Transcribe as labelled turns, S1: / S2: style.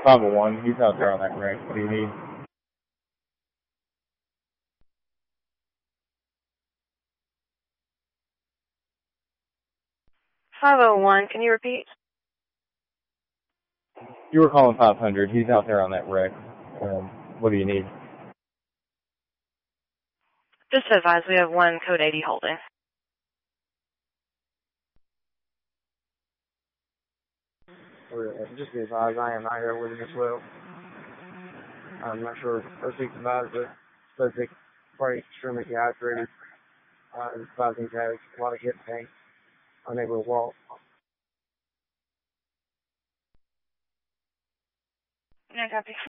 S1: 501. He's out there on that wreck. What do you need?
S2: Can you repeat?
S1: You were calling 500. He's out there on that wreck. What do you need?
S2: Just to advise, we have 1 code 80 holding.
S3: Just be advised, I am not here with him as well. I'm not sure or speak about it, but subject probably extremely dehydrated. Advising to have a lot of hip pain, unable to walk.
S2: Yeah, copy.